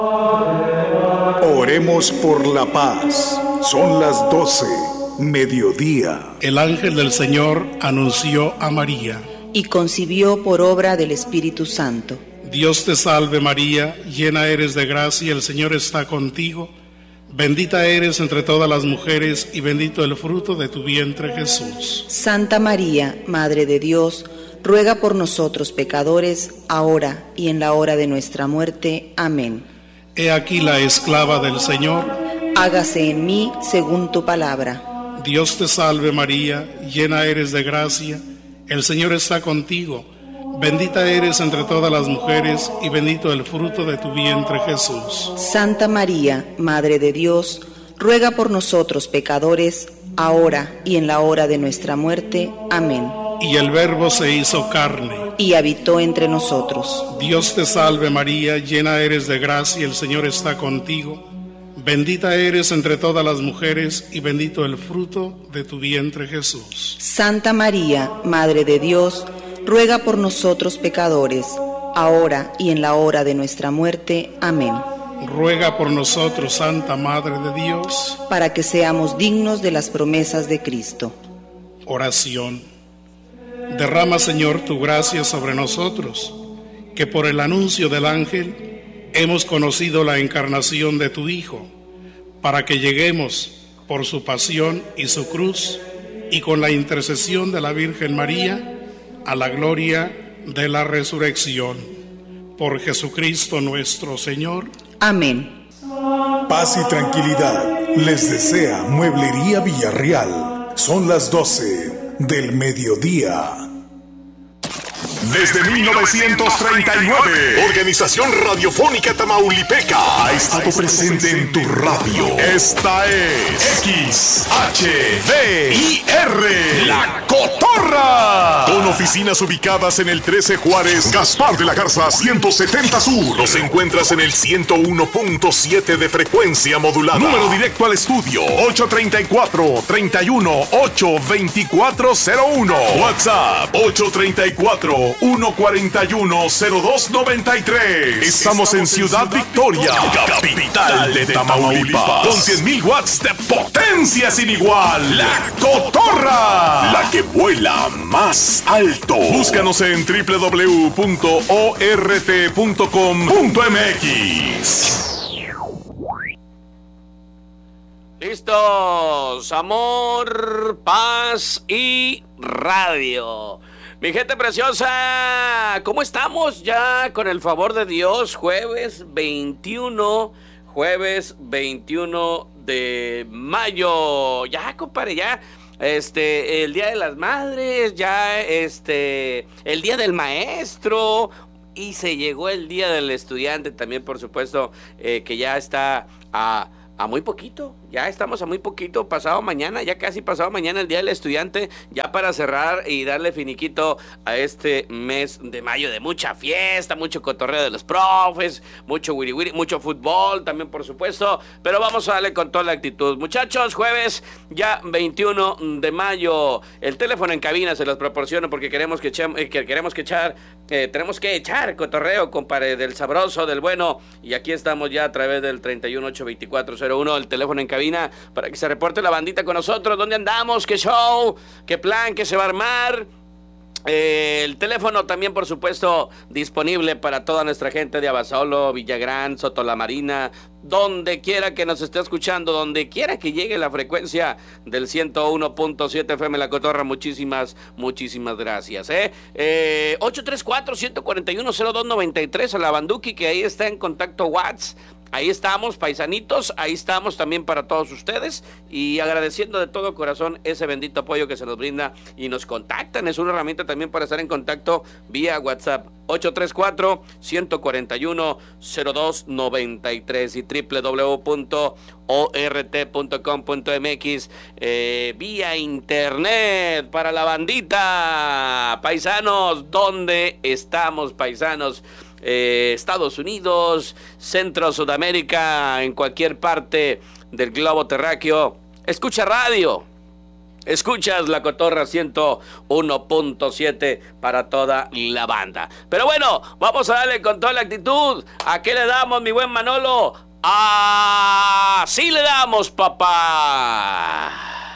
Oremos por la paz. Son las 12, mediodía. El ángel del Señor anunció a María. Y concibió por obra del Espíritu Santo. Dios te salve María, llena eres de gracia, el Señor está contigo. Bendita eres entre todas las mujeres y bendito el fruto de tu vientre Jesús. Santa María, Madre de Dios, ruega por nosotros pecadores, ahora y en la hora de nuestra muerte. Amén. He aquí la esclava del Señor. Hágase en mí según tu palabra. Dios te salve María, llena eres de gracia, el Señor está contigo. Bendita eres entre todas las mujeres y bendito el fruto de tu vientre Jesús. Santa María, Madre de Dios, ruega por nosotros pecadores, ahora y en la hora de nuestra muerte. Amén. Y el Verbo se hizo carne y habitó entre nosotros. Dios te salve María, llena eres de gracia, el Señor está contigo. Bendita eres entre todas las mujeres y bendito el fruto de tu vientre Jesús. Santa María, Madre de Dios, ruega por nosotros pecadores, ahora y en la hora de nuestra muerte. Amén. Ruega por nosotros, Santa Madre de Dios, para que seamos dignos de las promesas de Cristo. Oración. Derrama, Señor, tu gracia sobre nosotros, que por el anuncio del ángel hemos conocido la encarnación de tu Hijo, para que lleguemos por su pasión y su cruz, y con la intercesión de la Virgen María, a la gloria de la resurrección. Por Jesucristo nuestro Señor. Amén. Paz y tranquilidad les desea Mueblería Villarreal. Son las 12 del mediodía. Desde 1939, Organización Radiofónica Tamaulipeca ha estado presente en tu radio. Esta es XHDIR, La Cotorra. Con oficinas ubicadas en el 13 Juárez, Gaspar de la Garza 170 Sur. Nos encuentras en el 101.7 de frecuencia modulada. Número directo al estudio 834-31-82401. WhatsApp 834-141-0293. Estamos en Ciudad Victoria, capital de Tamaulipas, con 100,000 watts de potencia sin igual. La Cotorra, la que vuela más alto. Búscanos en www.ort.com.mx. Listos, amor, paz y radio. Mi gente preciosa, ¿cómo estamos? Ya con el favor de Dios, jueves 21 de mayo. Ya, compadre, ya. El Día de las Madres, ya, el Día del Maestro, y se llegó el Día del Estudiante también, por supuesto, que ya está a muy poquito, ya estamos a muy poquito, pasado mañana, ya casi pasado mañana el Día del Estudiante, ya para cerrar y darle finiquito a este mes de mayo de mucha fiesta, mucho cotorreo de los profes, mucho wiri wiri, mucho fútbol también por supuesto, pero vamos a darle con toda la actitud. Muchachos, jueves ya 21 de mayo, el teléfono en cabina se los proporciono porque tenemos que echar cotorreo, compadre, del sabroso, del bueno, y aquí estamos ya a través del 31-824-01, el teléfono en cabina, para que se reporte la bandita con nosotros, dónde andamos, qué show, qué plan, qué se va a armar. El teléfono también, por supuesto, disponible para toda nuestra gente de Abasolo, Villagrán, Soto la Marina, donde quiera que nos esté escuchando, donde quiera que llegue la frecuencia del 101.7 FM La Cotorra. Muchísimas gracias. 834-141-0293 a la Banduki, que ahí está en contacto WhatsApp. Ahí estamos, paisanitos, ahí estamos también para todos ustedes, y agradeciendo de todo corazón ese bendito apoyo que se nos brinda y nos contactan. Es una herramienta también para estar en contacto vía WhatsApp, 834-141-0293 y www.ort.com.mx, vía internet para la bandita. Paisanos, ¿dónde estamos, paisanos? Estados Unidos, Centro, Sudamérica, en cualquier parte del globo terráqueo. Escucha radio, Escuchas La Cotorra 101.7 para toda la banda. Pero bueno, vamos a darle con toda la actitud. ¿A qué le damos, mi buen Manolo? ¡Así le damos, papá!